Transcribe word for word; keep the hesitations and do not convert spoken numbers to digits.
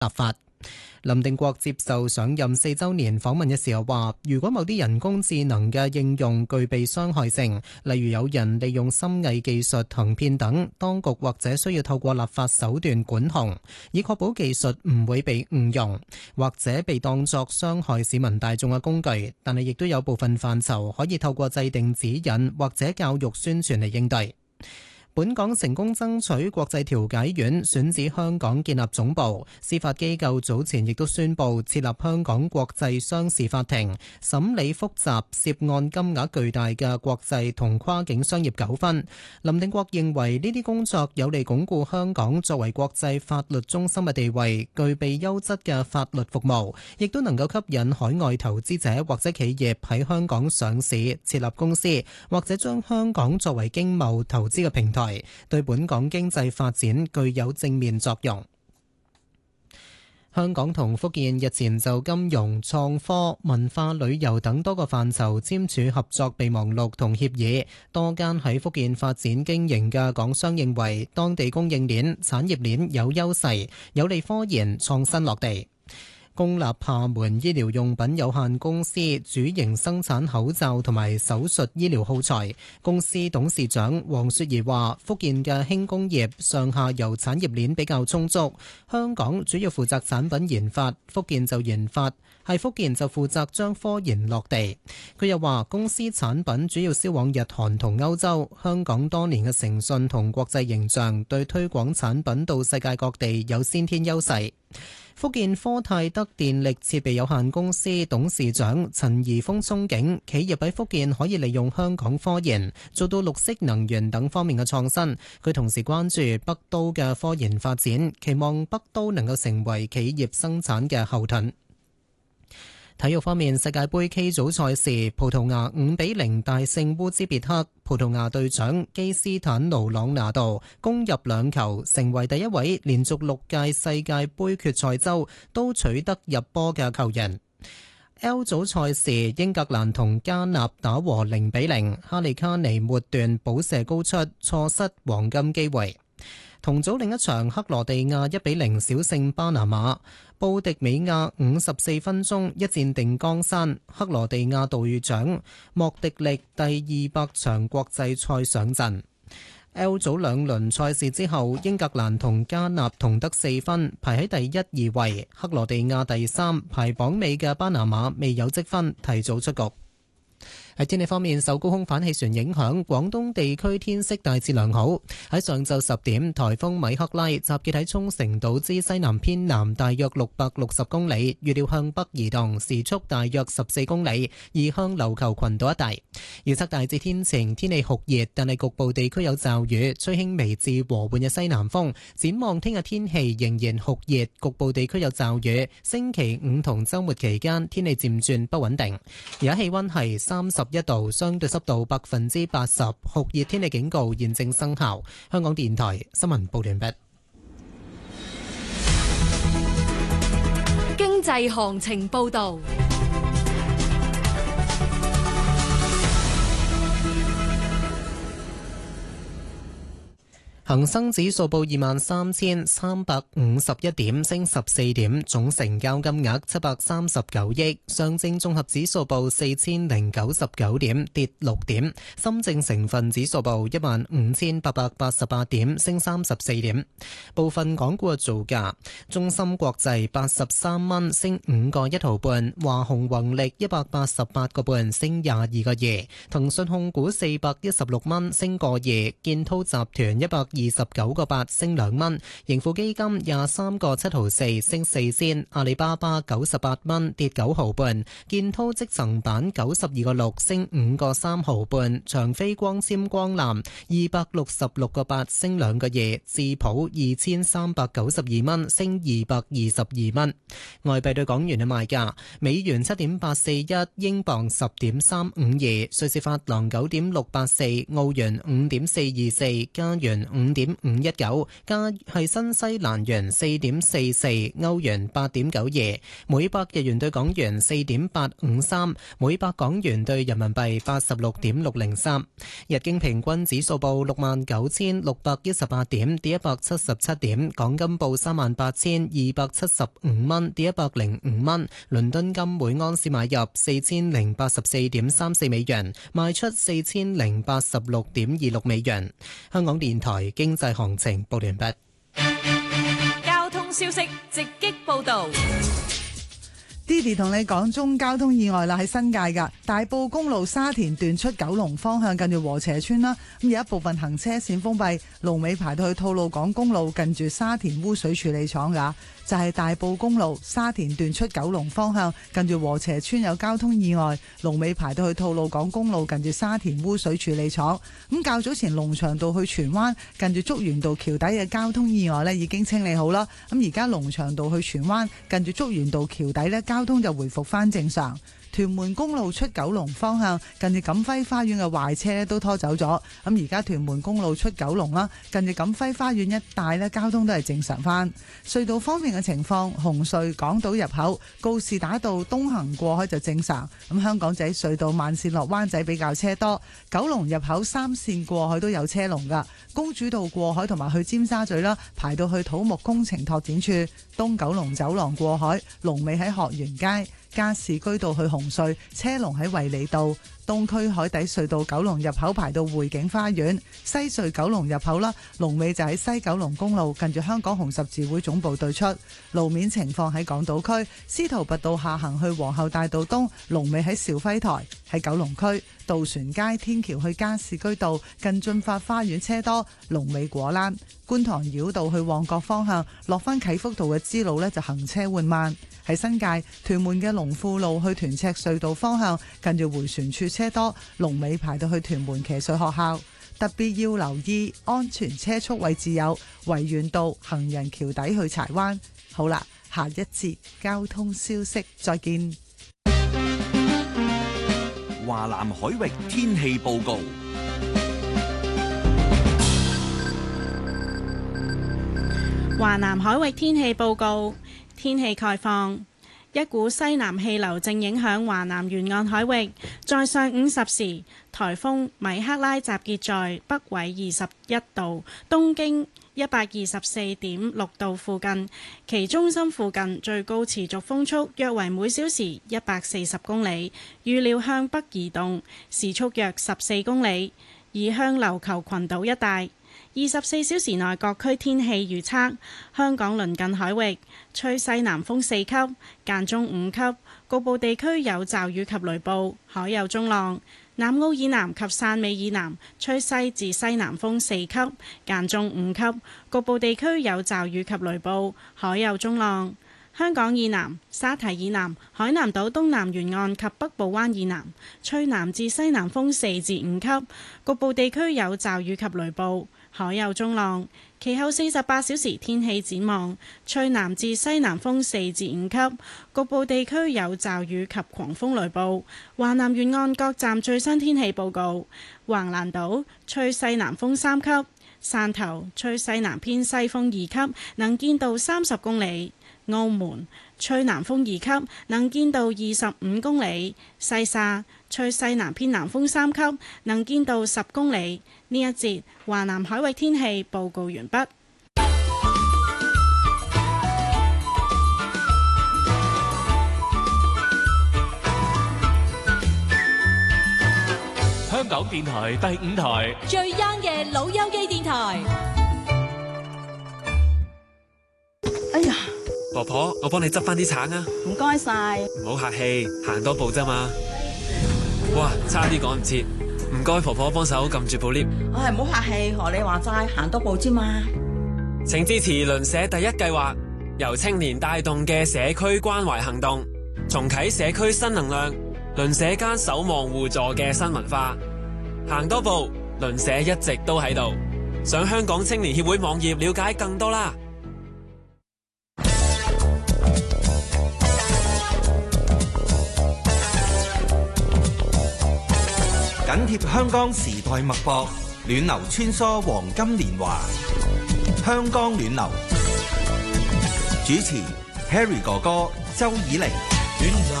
立法。林定國接受上任四週年訪問嘅時候話，如果某啲人工智能嘅應用具備傷害性，例如有人利用深偽技術行騙等，當局或者需要透過立法手段管控，以確保技術唔會被誤用，或者被當作傷害市民大眾嘅工具。但係亦都有部分範疇可以透過制定指引或者教育宣傳嚟應對。本港成功爭取國際調解院選址香港建立總部，司法機構早前亦都宣布設立香港國際商事法庭，審理複雜涉案金額巨大嘅國際同跨境商業糾紛。林定國認為呢啲工作有利鞏固香港作為國際法律中心嘅地位，具備優質嘅法律服務，亦都能夠吸引海外投資者或者企業喺香港上市設立公司，或者將香港作為經貿投資嘅平台，對本港經濟發展具有正面作用。香港同福建日前就金融、創科、文化旅遊等多個範疇簽署合作備忘錄同協議。多間喺福建發展經營嘅港商認為，當地供應鏈、產業鏈有優勢，有利科研創新落地。公立廈門醫療用品有限公司主營生產口罩同埋手術醫療耗材。公司董事長黃雪兒話，福建嘅輕工業上下游產業鏈比較充足，香港主要負責產品研發，福建就研發，係福建就負責將科研落地。佢又話，公司產品主要銷往日韓同歐洲，香港多年嘅誠信同國際形象對推廣產品到世界各地有先天優勢。福建科泰德電力設備有限公司董事長陳怡峰憧憬企業喺福建可以利用香港科研做到綠色能源等方面嘅創新。佢同時關注北都嘅科研發展，期望北都能夠成為企業生產嘅後盾。體育方面，世界盃 K 組賽事，葡萄牙五比零大勝烏茲別克，葡萄牙隊長基斯坦奴朗拿度攻入兩球，成為第一位連續六屆世界盃決賽周都取得入波嘅球員。L 組賽事，英格蘭同加納打和零比零，哈利卡尼末段補射高出，錯失黃金機會。同組另一場，克羅地亞一比零小勝巴拿馬。布迪美亞五十四分鐘一戰定江山，克羅地亞隊長莫迪力第二百場國際賽上陣。L 組兩輪賽事之後，英格蘭同加納同得四分，排喺第一二位。克羅地亞第三，排榜尾嘅巴拿馬未有積分，提早出局。喺天氣方面，受高空反氣旋影響，廣東地區天色大致良好。喺上晝十點，颱風米克拉集結喺沖繩島之西南偏南大約六百六十公里，預料向北移動，時速大約十四公里，移向琉球群島一帶。預測大致天晴，天氣酷熱，但係局部地區有驟雨，吹輕微至和緩嘅西南風。展望聽日天氣仍然酷熱，局部地區有驟雨。星期五同週末期間天氣漸轉不穩定。而家氣溫係三十一度，相對濕度百分之八十，酷熱天氣警告現正生效。香港電台新聞報完畢。 經濟行情報道。 恒生指數報二萬三千三百五十一點，升十四點，總成交金額七百三十九億。上證綜合指數報四千零九十九點，跌六點。深證成分指數報一萬五千八百八十八點，升三十四點。部分港股嘅造價：中芯國際八十三蚊，升五個一毫半；華虹宏力一百八十八個半，升廿二個二；騰訊控股四百一十六蚊，升個二；建滔集團一百二十九個八，升兩蚊；盈富基金廿三個七毫四，升四仙；阿里巴巴九十八蚊，跌九毫半；建滔積層板九十二個六，升五個三毫半；長飛光纖光纜二百六十六個八，升兩個二；智普二千三百九十二蚊，升二百二十二蚊。外幣對港元嘅賣價：美元七點八四一，英鎊十點三五二，瑞士法郎九點六八四，澳元五點四二四，加元五五點五一九，加係新西蘭元四點四四，歐元八點九二，每百日元對港元四點八五三，每百港元對人民幣八十六點六零三。日經平均指數報六萬九千六百一十八點，跌一百七十七點。港金報三萬八千二百七十五蚊，跌一百零五蚊。倫敦金每安士買入四千零八十四點三四美元，賣出四千零八十六點二六美元。香港電台經濟行情報完畢。 交通消息直擊報道。 Didi 同你講中交通意外啦，喺新界㗎大埔公路沙田段出九龍方向，近住禾輋村啦，咁有一部分行車線封閉，龍尾排到去吐露港公路近住沙田污水處理廠㗎。就係大埔公路沙田段出九龍方向，近住禾輋村有交通意外，龍尾排到去吐露港公路近住沙田污水處理廠。咁較早前龍翔道去荃灣近住竹園道橋底嘅交通意外呢已經清理好啦。咁而家龍翔道去荃灣近住竹園道橋底呢，交通就回復翻正常。屯門公路出九龍方向，近住錦輝花園嘅壞車都拖走咗。咁而家屯門公路出九龍啦，近住錦輝花園一帶咧，交通都係正常翻。隧道方面嘅情況，紅隧港島入口告士打道東行過海就正常。咁香港仔隧道慢線落灣仔比較車多，九龍入口三線過海都有車龍噶。公主道過海同埋去尖沙咀啦，排到去土木工程拓展處。東九龍走廊過海，龍尾喺學園街。加士居道去紅隧，車龍喺衛理道。東區海底隧道九龍入口排到匯景花園。西隧九龍入口啦，龍尾就喺西九龍公路近住香港紅十字會總部對出。路面情況喺港島區，司徒拔道下行去皇后大道東，龍尾喺兆輝台。喺九龍區渡船街天橋去加士居道近駿發花園車多，龍尾果欄。觀塘繞道去旺角方向落返啟福道嘅支路呢，就行車緩慢。喺新界屯門嘅龍富路去屯赤隧道方向近住迴旋處車多，龍尾排到去屯門騎術學校。特別要留意安全車速位置有維園道行人橋底去柴灣。好啦，下一節交通消息再見。 華南海域天氣報告。 華南海域天氣報告，天氣概況。一股西南氣流正影響華南沿岸海域，在上午十時，颱風米克拉集結在北緯二十一度、東經一百二十四點六度附近，其中心附近最高持續風速約為每小時一百四十公里，預料向北移動，時速約十四公里，移向琉球群島一帶。二十四小時內各區天氣預測：香港鄰近海域吹西南風四級，間中五級，局部地區有驟雨及雷暴，海有中浪。南澳以南及汕尾以南吹西至西南風四級，間中五級，局部地區有驟雨及雷暴，海有中浪。香港以南、沙堤以南、海南島東南沿岸及北部灣以南吹南至西南風四至五級，局部地區有驟雨及雷暴，海有中浪。其後四十八小時天氣展望，吹南至西南風四至五級，局部地區有驟雨及狂風雷暴。華南沿岸各站最新天氣報告：橫瀾島吹西南風三級，汕頭吹西南偏西風二級，能見度三十公里；澳門吹南風二級，能見度二十五公里；西沙吹西南偏南風三級，能見度十公里。呢一節華南海域天氣報告完畢。 香港電台第五台最 young 嘅老友記電台。 哎呀， 婆婆，我幫你執翻啲橙啊！ 唔該晒。 唔好客氣，行多步啫嘛。哇，差啲趕唔切。唔該，婆婆幫手撳住部 lift。 唉，唔好客氣，學你話齋，行多步啫嘛。 請支持鄰舍第一計劃，由青年帶動嘅社區關懷行動，重啟社區新能量，鄰舍間守望互助嘅新文化。行多步，鄰舍一直都喺度。上香港青年協會網頁了解更多啦。 緊貼香港時代脈搏， 暖流穿梭黃金年華，香江暖流主持 Harry 哥哥周以玲。